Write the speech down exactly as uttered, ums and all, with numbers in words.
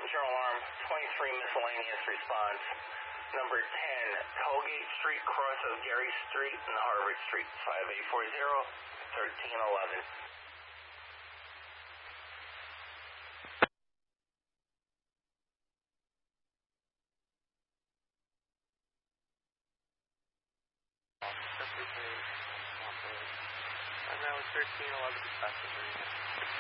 General Alarm twenty-three miscellaneous response. Number ten, Tollgate Street, cross of Gary Street and Harvard Street, five eight four zero, thirteen eleven. And that was thirteen eleven.